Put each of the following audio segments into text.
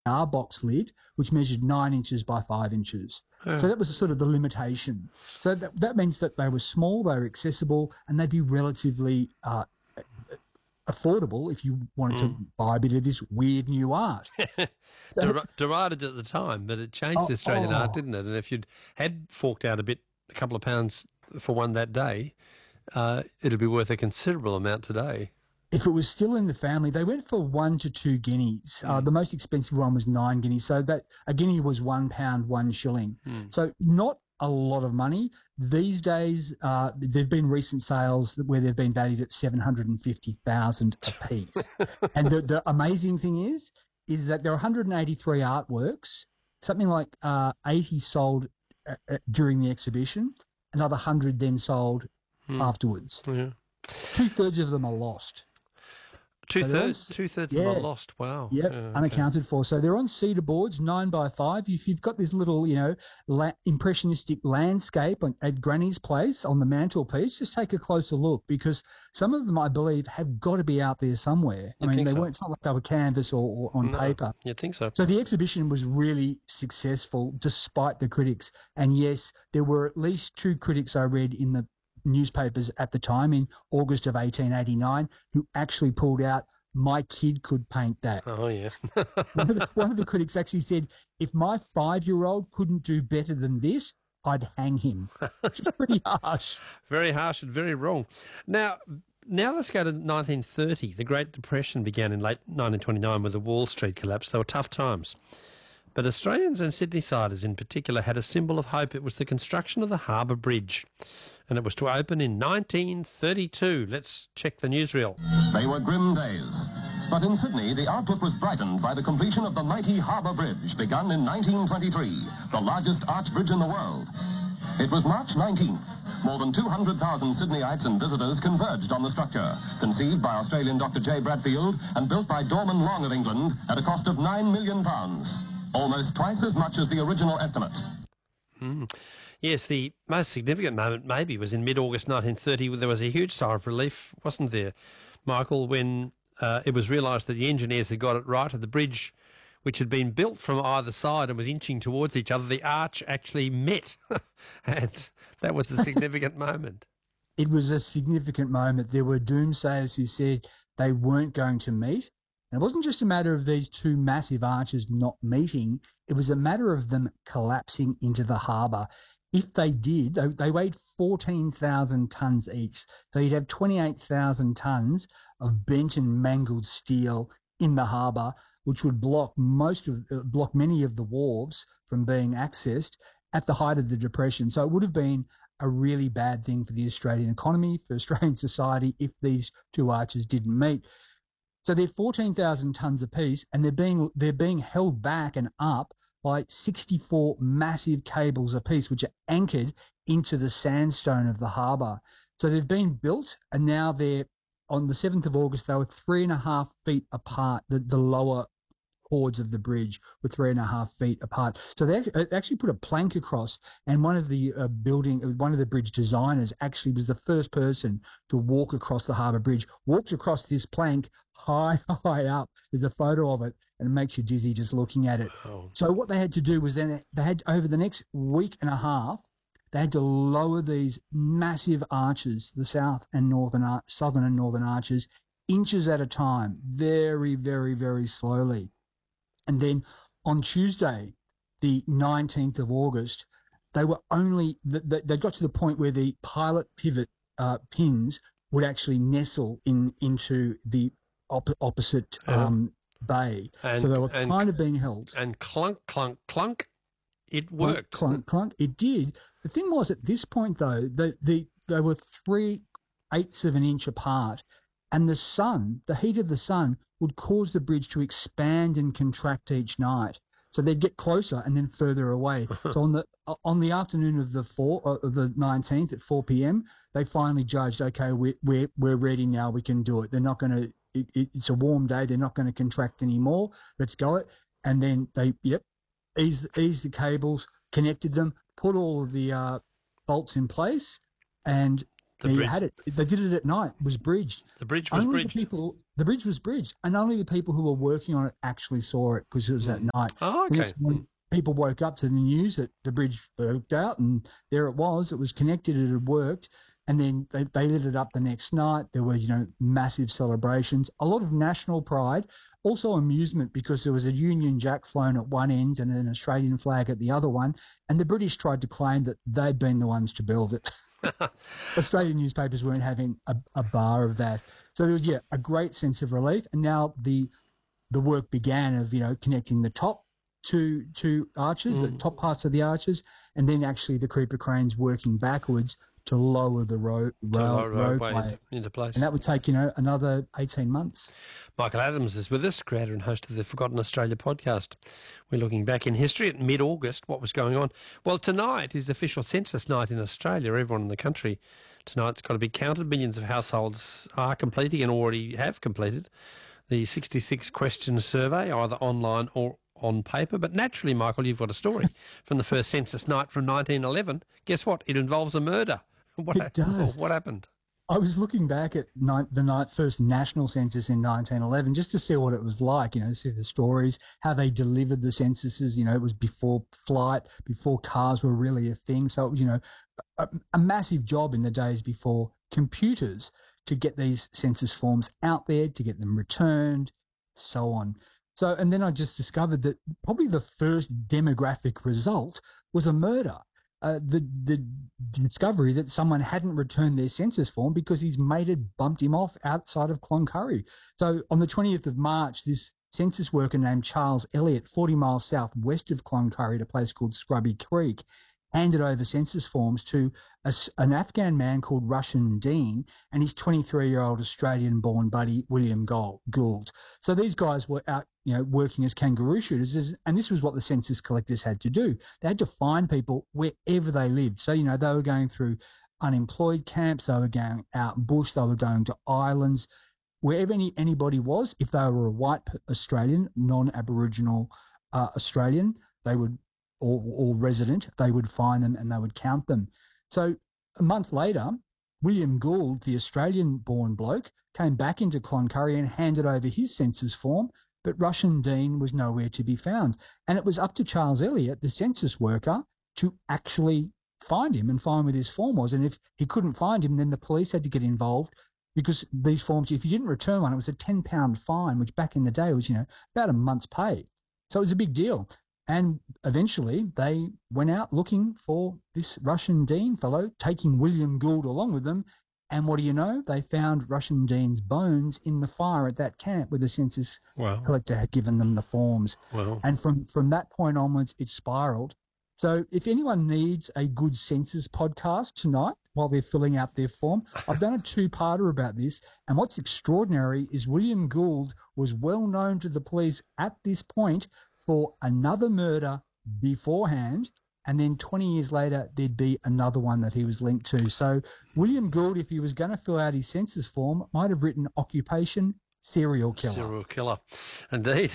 our box lid, which measured 9 inches by 5 inches. Oh. So that was sort of the limitation. So that means that they were small, they were accessible, and they'd be relatively affordable if you wanted to buy a bit of this weird new art. Derided at the time, but it changed Australian art, didn't it? And if you'd had forked out a couple of pounds for one that day, it'd be worth a considerable amount today. If it was still in the family, they went for 1 to 2 guineas. The most expensive one was 9 guineas. So that a guinea was £1, 1 shilling. So not a lot of money. These days, there've been recent sales where they've been valued at 750,000 a piece. And the amazing thing is that there are 183 artworks, something like 80 sold during the exhibition, another 100 then sold afterwards. Yeah. 2/3 of them are lost. Two-thirds of them are lost. Wow. Yep, unaccounted for. So they're on cedar boards, 9 by 5. If you've got this little, impressionistic landscape at Granny's place on the mantelpiece, just take a closer look, because some of them, I believe, have got to be out there somewhere. It's not like they were canvas or on paper. You'd think so. So the exhibition was really successful despite the critics. And yes, there were at least 2 critics I read in the newspapers at the time in August of 1889 who actually pulled out, "My kid could paint that." Oh, yeah. one of the critics actually said, "If my 5-year-old couldn't do better than this, I'd hang him." Which is pretty harsh. Very harsh and very wrong. Now let's go to 1930. The Great Depression began in late 1929 with the Wall Street collapse. They were tough times. But Australians and Sydney-siders in particular had a symbol of hope. It was the construction of the Harbour Bridge, and it was to open in 1932. Let's check the newsreel. They were grim days. But in Sydney, the outlook was brightened by the completion of the mighty Harbour Bridge, begun in 1923, the largest arch bridge in the world. It was March 19th. More than 200,000 Sydneyites and visitors converged on the structure, conceived by Australian Dr. J. Bradfield and built by Dorman Long of England at a cost of £9 million. Almost twice as much as the original estimate. Yes, the most significant moment maybe was in mid-August 1930, where there was a huge sigh of relief, wasn't there, Michael, when it was realised that the engineers had got it right, and the bridge, which had been built from either side and was inching towards each other, the arch actually met. And that was a significant moment. It was a significant moment. There were doomsayers who said they weren't going to meet. And it wasn't just a matter of these 2 massive arches not meeting. It was a matter of them collapsing into the harbour. If they did, they weighed 14,000 tonnes each. So you'd have 28,000 tonnes of bent and mangled steel in the harbour, which would block many of the wharves from being accessed at the height of the Depression. So it would have been a really bad thing for the Australian economy, for Australian society, if these 2 arches didn't meet. So they're 14,000 tonnes apiece, and they're being held back and up by 64 massive cables apiece, which are anchored into the sandstone of the harbour. So they've been built, and now they're on the 7th of August. They were 3.5 feet apart. The lower chords of the bridge were 3.5 feet apart. So they actually put a plank across, and one of the bridge designers actually was the first person to walk across the harbour bridge. Walked across this plank high up. There's a photo of it, and it makes you dizzy just looking at it. Oh. So what they had to do was then they had, over the next week and a half, they had to lower these massive arches, the southern and northern arches, inches at a time, very, very, very slowly. And then on Tuesday, the 19th of August, they got to the point where the pilot pivot pins would actually nestle into the opposite bay. So they were kind of being held. And clunk, clunk, clunk, it worked. Clunk, clunk, it did. The thing was, at this point, though, they were 3/8 of an inch apart, and the heat of the sun, would cause the bridge to expand and contract each night. So they'd get closer and then further away. So on the afternoon of the 19th at 4 p.m, they finally judged, okay, we're ready now. We can do it. They're not going to. It's a warm day. They're not going to contract anymore. Let's go it. And then they eased the cables, connected them, put all of the bolts in place, and There you had it. They did it at night. It was bridged. The bridge was bridged. The bridge was bridged, and only the people who were working on it actually saw it because it was at night. Oh, okay. The next morning, people woke up to the news that the bridge broke out, and there it was. It was connected. It had worked. And then they lit it up the next night. There were, massive celebrations, a lot of national pride, also amusement because there was a Union Jack flown at one end and an Australian flag at the other one. And the British tried to claim that they'd been the ones to build it. Australian newspapers weren't having a bar of that. So there was, a great sense of relief. And now the work began of, connecting the top two arches, the top parts of the arches, and then actually the creeper cranes working backwards to lower the roadway into place. And that would take, another 18 months. Michael Adams is with us, creator and host of the Forgotten Australia podcast. We're looking back in history at mid-August, what was going on. Well, tonight is official census night in Australia. Everyone in the country tonight's got to be counted. Millions of households are completing and already have completed the 66-question survey, either online or on paper. But naturally, Michael, you've got a story from the first census night from 1911. Guess what? It involves a murder. It does. What happened? I was looking back at the first national census in 1911 just to see what it was like, see the stories, how they delivered the censuses. It was before flight, before cars were really a thing. So it was, a massive job in the days before computers to get these census forms out there, to get them returned, so on. So, and then I just discovered that probably the first demographic result was a murder. The discovery that someone hadn't returned their census form because his mate had bumped him off outside of Cloncurry. So on the 20th of March, this census worker named Charles Elliott, 40 miles southwest of Cloncurry at a place called Scrubby Creek, handed over census forms to an Afghan man called Russian Dean and his 23-year-old Australian-born buddy, William Gould. So these guys were out, working as kangaroo shooters, and this was what the census collectors had to do. They had to find people wherever they lived. So, they were going through unemployed camps, they were going out bush, they were going to islands, wherever anybody was. If they were a white Australian, non-Aboriginal Australian, they would or resident, they would find them and they would count them. So a month later, William Gould, the Australian-born bloke, came back into Cloncurry and handed over his census form, but Russian Dean was nowhere to be found. And it was up to Charles Elliott, the census worker, to actually find him and find where his form was. And if he couldn't find him, then the police had to get involved because these forms, if you didn't return one, it was a £10 fine, which back in the day was, about a month's pay. So it was a big deal. And eventually they went out looking for this Russian Dean fellow, taking William Gould along with them. And what do you know? They found Russian Dean's bones in the fire at that camp where the census collector had given them the forms. Wow. And from that point onwards, it spiraled. So if anyone needs a good census podcast tonight while they're filling out their form, I've done a two-parter about this. And what's extraordinary is William Gould was well known to the police at this point for another murder beforehand, and then 20 years later, there'd be another one that he was linked to. So William Gould, if he was going to fill out his census form, might have written occupation serial killer. Serial killer, indeed.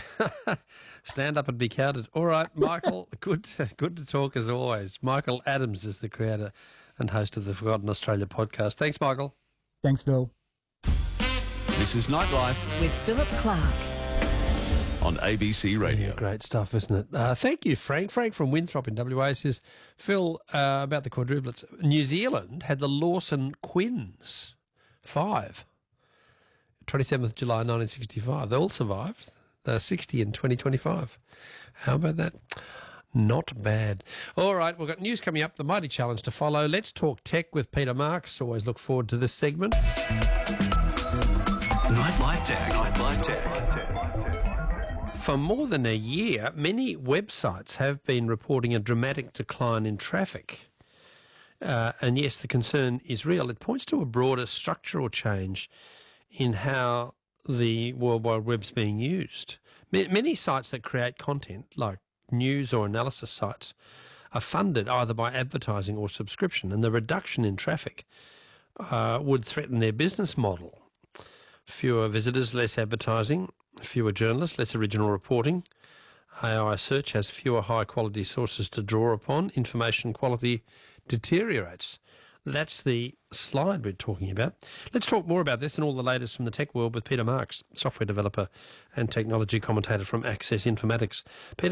Stand up and be counted. All right, Michael, good to talk as always. Michael Adams is the creator and host of the Forgotten Australia podcast. Thanks, Michael. Thanks, Phil. This is Nightlife with Philip Clark on ABC Radio. Yeah, great stuff, isn't it? Thank you, Frank. Frank from Winthrop in WA says, Phil, about the quadruplets. New Zealand had the Lawson Quins, 5, 27th July 1965. They all survived. They're 60 in 2025. How about that? Not bad. All right, we've got news coming up, the mighty challenge to follow. Let's talk tech with Peter Marks. Always look forward to this segment. Nightlife Tech. Nightlife Tech. For more than a year, many websites have been reporting a dramatic decline in traffic. And yes, the concern is real. It points to a broader structural change in how the World Wide Web's being used. Many sites that create content, like news or analysis sites, are funded either by advertising or subscription, and the reduction in traffic would threaten their business model. Fewer visitors, less advertising, fewer journalists, less original reporting. AI search has fewer high-quality sources to draw upon. Information quality deteriorates. That's the slide we're talking about. Let's talk more about this and all the latest from the tech world with Peter Marks, software developer and technology commentator from Access Informatics. Peter,